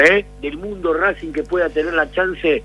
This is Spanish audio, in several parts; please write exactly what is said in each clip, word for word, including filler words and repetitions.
¿eh? del mundo Racing que pueda tener la chance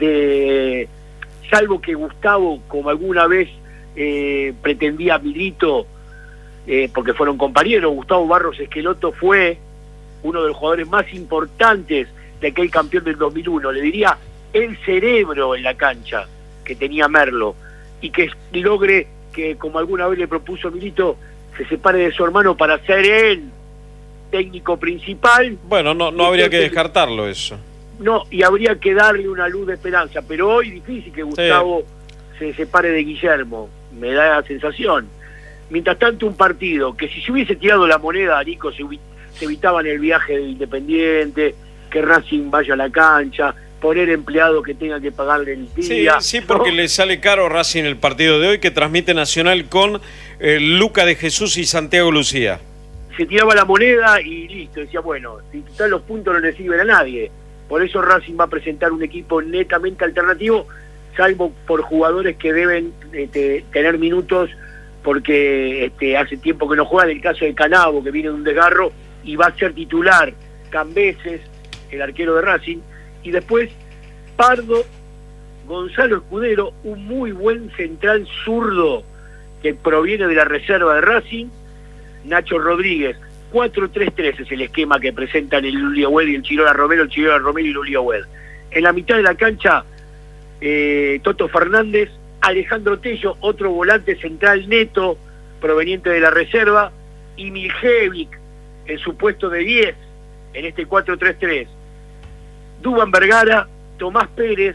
de, salvo que Gustavo, como alguna vez eh, pretendía Milito, eh, porque fueron compañeros, Gustavo Barros Esqueloto fue uno de los jugadores más importantes de aquel campeón del dos mil uno, le diría el cerebro en la cancha que tenía Merlo, y que logre que, como alguna vez le propuso Milito, se separe de su hermano para ser él técnico principal. Bueno, no, no habría que descartarlo eso. No, y habría que darle una luz de esperanza, pero hoy difícil que Gustavo sí. se separe de Guillermo, me da la sensación. Mientras tanto, un partido que si se hubiese tirado la moneda, Nico, se, se evitaban el viaje de Independiente, que Racing vaya a la cancha, poner empleados que tengan que pagarle el día. Sí, sí, porque ¿no? le sale caro a Racing el partido de hoy, que transmite Nacional con eh, Luca de Jesús y Santiago Lucía. Se tiraba la moneda y listo, decía, bueno, si total los puntos no le sirven a nadie. Por eso Racing va a presentar un equipo netamente alternativo, salvo por jugadores que deben este, tener minutos, porque este, hace tiempo que no juegan. El caso de Canavo, que viene de un desgarro, y va a ser titular Cambeses, el arquero de Racing. Y después Pardo, Gonzalo Escudero, un muy buen central zurdo que proviene de la reserva de Racing, Nacho Rodríguez. Cuatro tres tres es el esquema que presentan el Uliawed y el Chirola Romero, el Chirola Romero y el Uliawed. En la mitad de la cancha, eh, Toto Fernández, Alejandro Tello, otro volante central neto proveniente de la reserva, y Miljevic en su puesto de diez en este cuatro tres tres. Duván Vergara, Tomás Pérez,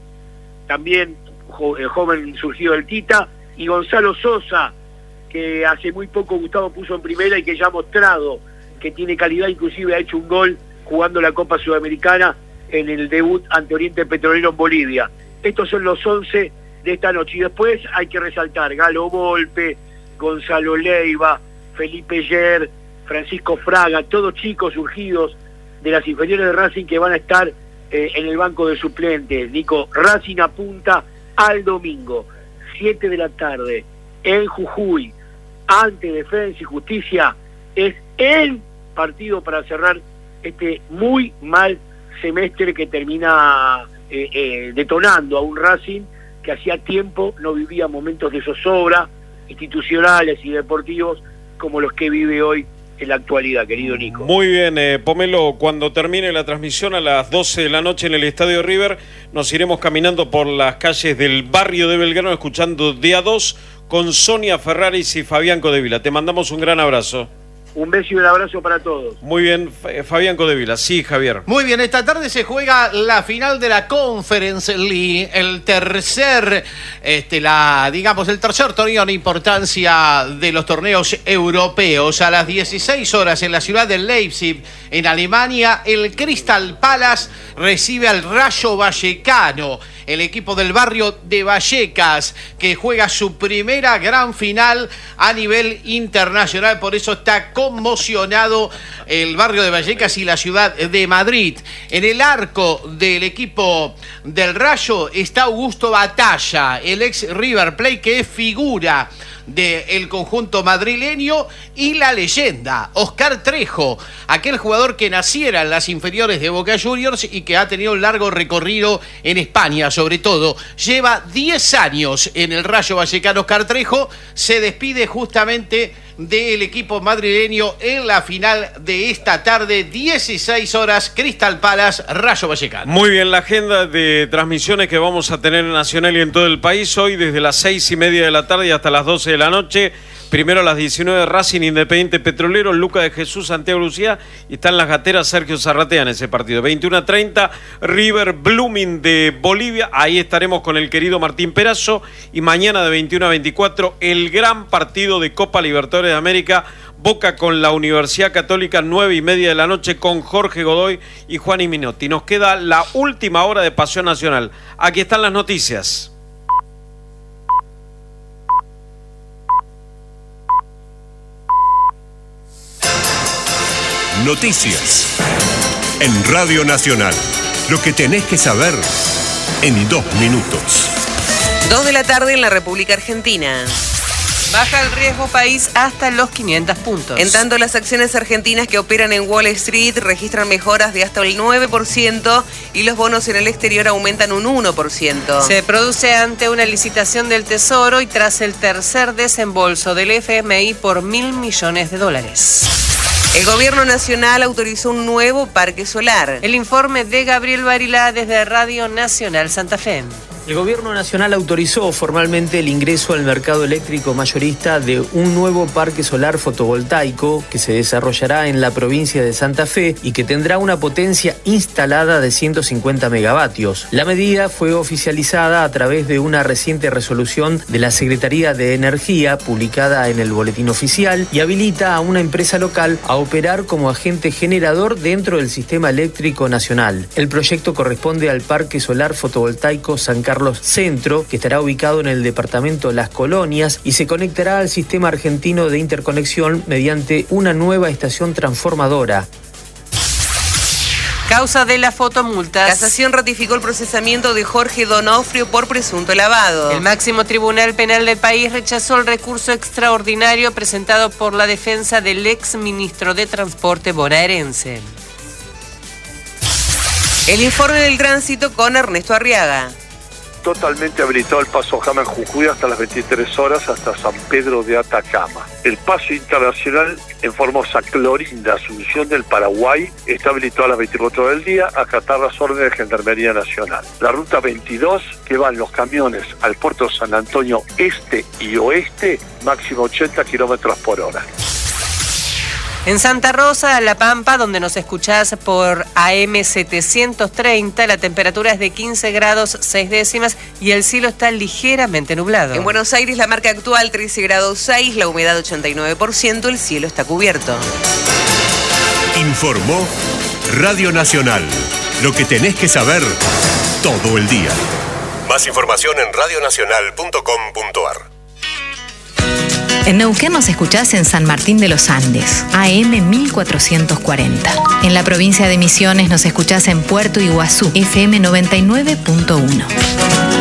también jo, el joven surgido del Tita, y Gonzalo Sosa, que hace muy poco Gustavo puso en primera y que ya ha mostrado que tiene calidad, inclusive ha hecho un gol jugando la Copa Sudamericana en el debut ante Oriente Petrolero en Bolivia. Estos son los once de esta noche, y después hay que resaltar Galo Volpe, Gonzalo Leiva, Felipe Yer, Francisco Fraga, todos chicos surgidos de las inferiores de Racing que van a estar eh, en el banco de suplentes. Nico, Racing apunta al domingo, siete de la tarde, en Jujuy, ante Defensa y Justicia. Es el partido para cerrar este muy mal semestre que termina eh, eh, detonando a un Racing que hacía tiempo no vivía momentos de zozobra institucionales y deportivos como los que vive hoy en la actualidad, querido Nico. Muy bien, eh, Pomelo, cuando termine la transmisión a las doce de la noche en el Estadio River, nos iremos caminando por las calles del barrio de Belgrano escuchando Día dos con Sonia Ferraris y Fabián Codevila. Te mandamos un gran abrazo. Un beso y un abrazo para todos. Muy bien, Fabián Codevila. Sí, Javier. Muy bien, esta tarde se juega la final de la Conference League, el tercer, este, la, digamos, el tercer torneo en importancia de los torneos europeos. A las dieciséis horas en la ciudad de Leipzig, en Alemania, el Crystal Palace recibe al Rayo Vallecano, el equipo del barrio de Vallecas, que juega su primera gran final a nivel internacional. Por eso está conmocionado el barrio de Vallecas y la ciudad de Madrid. En el arco del equipo del Rayo está Augusto Batalla, el ex River Plate, que es figura del conjunto madrileño, y la leyenda Oscar Trejo, aquel jugador que naciera en las inferiores de Boca Juniors y que ha tenido un largo recorrido en España, sobre todo. Lleva diez años en el Rayo Vallecano. Oscar Trejo se despide justamente del equipo madrileño en la final de esta tarde, dieciséis horas, Crystal Palace, Rayo Vallecano. Muy bien, la agenda de transmisiones que vamos a tener en Nacional y en todo el país hoy, desde las seis y media de la tarde y hasta las doce de la noche. Primero a las diecinueve, Racing Independiente Petrolero, Luca de Jesús, Santiago Lucía, y están las gateras Sergio Zarratea en ese partido. veintiuno treinta, River Blooming de Bolivia, ahí estaremos con el querido Martín Perazo, y mañana de veintiuno a veinticuatro, el gran partido de Copa Libertadores de América, Boca con la Universidad Católica, nueve y media de la noche, con Jorge Godoy y Juan Minotti. Nos queda la última hora de Pasión Nacional. Aquí están las noticias. Noticias en Radio Nacional. Lo que tenés que saber en dos minutos. Dos de la tarde en la República Argentina. Baja el riesgo país hasta los quinientos puntos. En tanto, las acciones argentinas que operan en Wall Street registran mejoras de hasta el nueve por ciento y los bonos en el exterior aumentan un uno por ciento. Se produce ante una licitación del Tesoro y tras el tercer desembolso del F M I por mil millones de dólares. El gobierno nacional autorizó un nuevo parque solar. El informe de Gabriel Barilá desde Radio Nacional Santa Fe. El Gobierno Nacional autorizó formalmente el ingreso al mercado eléctrico mayorista de un nuevo parque solar fotovoltaico que se desarrollará en la provincia de Santa Fe y que tendrá una potencia instalada de ciento cincuenta megavatios. La medida fue oficializada a través de una reciente resolución de la Secretaría de Energía publicada en el Boletín Oficial y habilita a una empresa local a operar como agente generador dentro del sistema eléctrico nacional. El proyecto corresponde al Parque Solar Fotovoltaico San Carlos Centro, que estará ubicado en el departamento Las Colonias y se conectará al sistema argentino de interconexión mediante una nueva estación transformadora. Causa de las fotomultas. Casación ratificó el procesamiento de Jorge Donofrio por presunto lavado. El máximo tribunal penal del país rechazó el recurso extraordinario presentado por la defensa del ex ministro de Transporte bonaerense. El informe del tránsito con Ernesto Arriaga. Totalmente habilitado el paso Jama en Jujuy hasta las veintitrés horas hasta San Pedro de Atacama. El paso internacional en Formosa, Clorinda, Asunción del Paraguay, está habilitado a las veinticuatro horas del día a acatar las órdenes de Gendarmería Nacional. La ruta veintidós, que van los camiones al puerto San Antonio Este y Oeste, máximo ochenta kilómetros por hora. En Santa Rosa, La Pampa, donde nos escuchás por A M setecientos treinta, la temperatura es de quince grados seis décimas y el cielo está ligeramente nublado. En Buenos Aires, la marca actual trece grados seis, la humedad ochenta y nueve por ciento, el cielo está cubierto. Informó Radio Nacional. Lo que tenés que saber todo el día. Más información en radio nacional punto com punto a r. En Neuquén nos escuchás en San Martín de los Andes, A M mil cuatrocientos cuarenta. En la provincia de Misiones nos escuchás en Puerto Iguazú, F M noventa y nueve punto uno.